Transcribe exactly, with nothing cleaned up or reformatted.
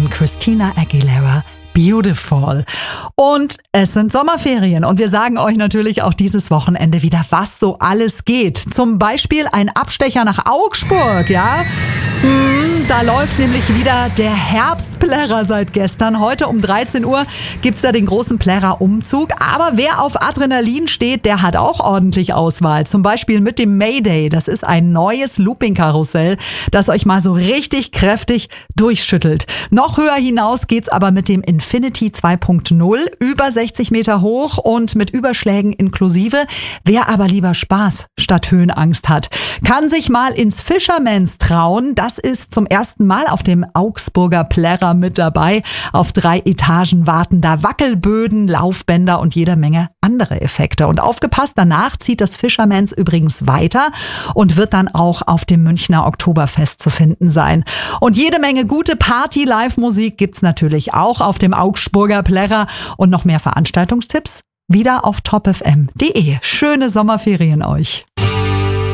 von Christina Aguilera. Beautiful. Und es sind Sommerferien und wir sagen euch natürlich auch dieses Wochenende wieder, was so alles geht. Zum Beispiel ein Abstecher nach Augsburg, ja? Hm, da läuft nämlich wieder der Herbstplärrer seit gestern. Heute um dreizehn Uhr gibt's da den großen Plärrer-Umzug. Aber wer auf Adrenalin steht, der hat auch ordentlich Auswahl. Zum Beispiel mit dem Mayday. Das ist ein neues Looping-Karussell, das euch mal so richtig kräftig durchschüttelt. Noch höher hinaus geht's aber mit dem Infinity zwei Punkt null, über sechzig Meter hoch und mit Überschlägen inklusive. Wer aber lieber Spaß statt Höhenangst hat, kann sich mal ins Fisherman's trauen. Das ist zum ersten Mal auf dem Augsburger Plärrer mit dabei. Auf drei Etagen warten da Wackelböden, Laufbänder und jede Menge andere Effekte. Und aufgepasst, danach zieht das Fisherman's übrigens weiter und wird dann auch auf dem Münchner Oktoberfest zu finden sein. Und jede Menge gute Party-Live-Musik gibt's natürlich auch auf dem Augsburger Plärrer und noch mehr Veranstaltungstipps wieder auf top f m punkt d e. Schöne Sommerferien euch.